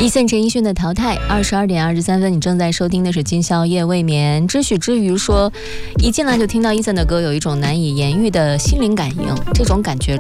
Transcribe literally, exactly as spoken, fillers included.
伊森陈奕迅的淘汰。二十二点二十三分，你正在收听的是今宵夜未眠。知许之余说，一进来就听到伊森的歌，有一种难以言喻的心灵感应，这种感觉